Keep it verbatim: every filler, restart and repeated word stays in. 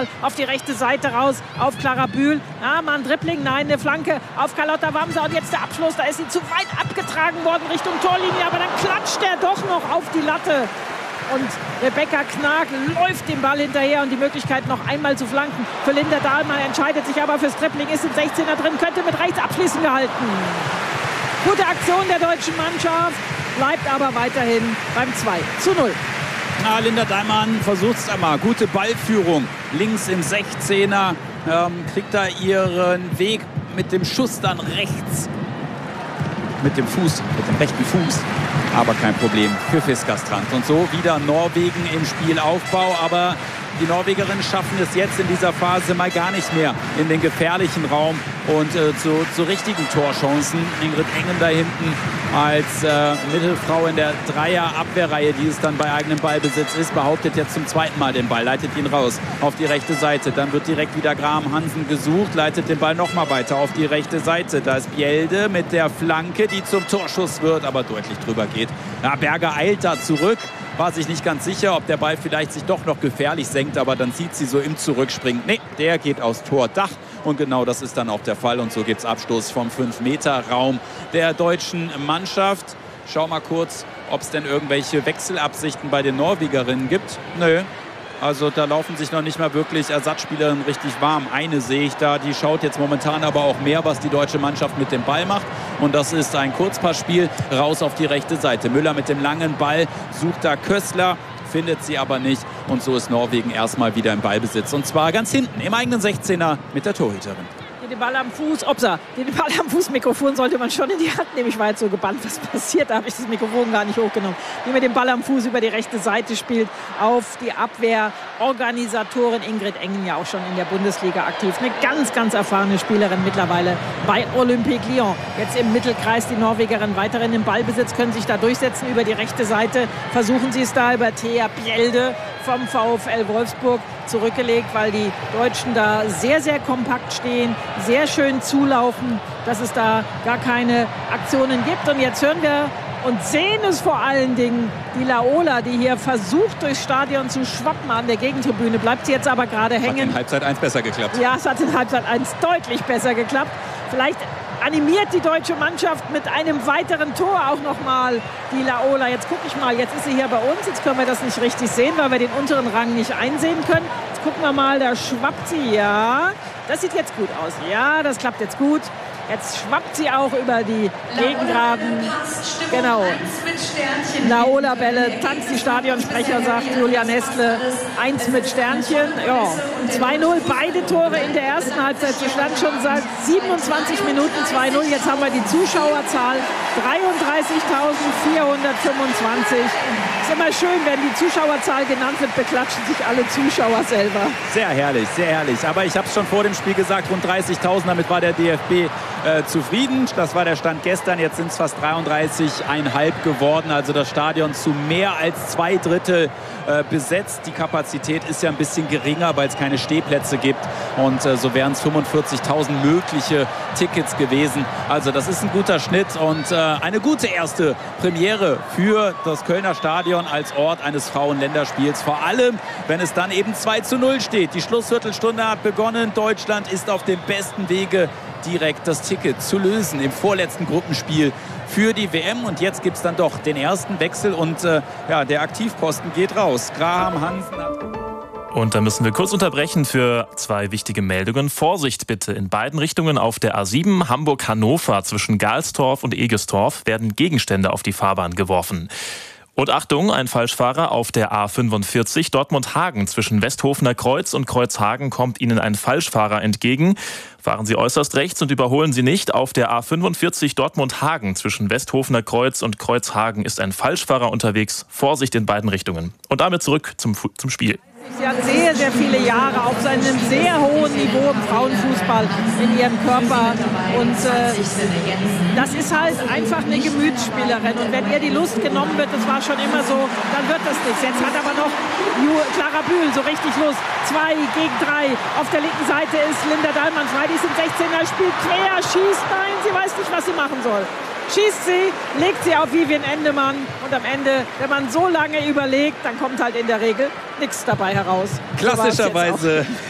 mal auf die rechte Seite raus, auf Clara Bühl. Ah, mal ein Dribbling, nein, eine Flanke auf Carlotta Wamser. Und jetzt der Abschluss, da ist sie zu weit abgetragen worden Richtung Torlinie. Aber dann klatscht er doch noch auf die Latte. Und Rebecca Knag läuft dem Ball hinterher und die Möglichkeit noch einmal zu flanken. Für Linda Dahlmann entscheidet sich aber fürs Dribbling, ist im sechzehner drin, könnte mit rechts abschließen gehalten. Gute Aktion der deutschen Mannschaft, bleibt aber weiterhin beim zwei zu null. Na, Linda Dahlmann versucht es einmal. Gute Ballführung links im sechzehner. Ähm, kriegt da ihren Weg mit dem Schuss dann rechts. Mit dem Fuß, mit dem rechten Fuß. Aber kein Problem für Fiskastrand. Und so wieder Norwegen im Spielaufbau. Aber die Norwegerinnen schaffen es jetzt in dieser Phase mal gar nicht mehr in den gefährlichen Raum und äh, zu, zu richtigen Torchancen. Ingrid Engen da hinten als äh, Mittelfrau in der Dreier-Abwehrreihe, die es dann bei eigenem Ballbesitz ist, behauptet jetzt zum zweiten Mal den Ball, leitet ihn raus auf die rechte Seite. Dann wird direkt wieder Graham Hansen gesucht, leitet den Ball nochmal weiter auf die rechte Seite. Da ist Bjelde mit der Flanke, die zum Torschuss wird, aber deutlich drüber geht. Ja, Berger eilt da zurück. War sich nicht ganz sicher, ob der Ball vielleicht sich doch noch gefährlich senkt, aber dann sieht sie so im Zurückspringen. Nee, der geht aus Tordach und genau das ist dann auch der Fall und so gibt es Abstoß vom fünf Meter Raum der deutschen Mannschaft. Schau mal kurz, ob es denn irgendwelche Wechselabsichten bei den Norwegerinnen gibt. Nö. Also da laufen sich noch nicht mal wirklich Ersatzspielerinnen richtig warm. Eine sehe ich da, die schaut jetzt momentan aber auch mehr, was die deutsche Mannschaft mit dem Ball macht. Und das ist ein Kurzpassspiel raus auf die rechte Seite. Müller mit dem langen Ball sucht da Kössler, findet sie aber nicht. Und so ist Norwegen erstmal wieder im Ballbesitz. Und zwar ganz hinten im eigenen sechzehner mit der Torhüterin. Den Ball am Fuß, Opsa, den Ball am Fußmikrofon sollte man schon in die Hand nehmen. Ich war jetzt so gebannt, was passiert. Da habe ich das Mikrofon gar nicht hochgenommen. Die mit dem Ball am Fuß über die rechte Seite spielt, auf die Abwehrorganisatorin Ingrid Engen, ja auch schon in der Bundesliga aktiv. Eine ganz, ganz erfahrene Spielerin mittlerweile bei Olympique Lyon. Jetzt im Mittelkreis die Norwegerin weiterhin im Ballbesitz, können sich da durchsetzen über die rechte Seite. Versuchen sie es da über Thea Bjelde vom VfL Wolfsburg zurückgelegt, weil die Deutschen da sehr, sehr kompakt stehen, sehr schön zulaufen, dass es da gar keine Aktionen gibt. Und jetzt hören wir und sehen es vor allen Dingen, die Laola, die hier versucht, durchs Stadion zu schwappen an der Gegentribüne, bleibt sie jetzt aber gerade hängen. Hat in Halbzeit eins besser geklappt. Ja, es hat in Halbzeit eins deutlich besser geklappt. Vielleicht animiert die deutsche Mannschaft mit einem weiteren Tor auch nochmal die Laola. Jetzt gucke ich mal, jetzt ist sie hier bei uns. Jetzt können wir das nicht richtig sehen, weil wir den unteren Rang nicht einsehen können. Jetzt gucken wir mal, da schwappt sie, ja. Das sieht jetzt gut aus. Ja, das klappt jetzt gut. Jetzt schwappt sie auch über die Gegengraben. Genau. Laola Bälle, tanzt die Stadionsprecher, sagt Julian Hestle. Eins mit Sternchen. Ja, zwei null. Beide Tore in der ersten Halbzeit. Sie stand schon seit siebenundzwanzig Minuten zwei null. Jetzt haben wir die Zuschauerzahl. dreiunddreißigtausendvierhundertfünfundzwanzig. Ist immer schön, wenn die Zuschauerzahl genannt wird, beklatschen sich alle Zuschauer selber. Sehr herrlich, sehr herrlich. Aber ich habe es schon vor dem Spiel gesagt, rund dreißigtausend. Damit war der D F B Äh, zufrieden. Das war der Stand gestern. Jetzt sind es fast dreiunddreißig Komma fünf geworden. Also das Stadion zu mehr als zwei Drittel äh, besetzt. Die Kapazität ist ja ein bisschen geringer, weil es keine Stehplätze gibt. Und äh, so wären es fünfundvierzigtausend mögliche Tickets gewesen. Also das ist ein guter Schnitt und äh, eine gute erste Premiere für das Kölner Stadion als Ort eines Frauen-Länderspiels. Vor allem, wenn es dann eben zwei zu null steht. Die Schlussviertelstunde hat begonnen. Deutschland ist auf dem besten Wege, direkt das Ticket zu lösen im vorletzten Gruppenspiel für die W M. Und jetzt gibt es dann doch den ersten Wechsel und äh, ja, der Aktivposten geht raus. Graham Hansen hat... Und da müssen wir kurz unterbrechen für zwei wichtige Meldungen. Vorsicht bitte, in beiden Richtungen auf der A sieben Hamburg-Hannover zwischen Galstorf und Egestorf werden Gegenstände auf die Fahrbahn geworfen. Und Achtung, ein Falschfahrer auf der A fünfundvierzig Dortmund-Hagen zwischen Westhofener Kreuz und Kreuzhagen kommt Ihnen ein Falschfahrer entgegen. Fahren Sie äußerst rechts und überholen Sie nicht. Auf der A fünfundvierzig Dortmund-Hagen zwischen Westhofener Kreuz und Kreuzhagen ist ein Falschfahrer unterwegs. Vorsicht in beiden Richtungen. Und damit zurück zum, zum Spiel. Sie hat sehr, sehr viele Jahre auf seinem sehr hohen Niveau im Frauenfußball in ihrem Körper. Und äh, das ist halt einfach eine Gemütsspielerin. Und wenn ihr die Lust genommen wird, das war schon immer so, dann wird das nichts. Jetzt hat aber noch Clara Bühl so richtig Lust. Zwei gegen drei. Auf der linken Seite ist Linda Dahlmann frei. Die ist im sechzehner, spielt quer, schießt. Nein, sie weiß nicht, was sie machen soll. Schießt sie, legt sie auf Vivien Endemann und am Ende, wenn man so lange überlegt, dann kommt halt in der Regel nichts dabei heraus. Klassischerweise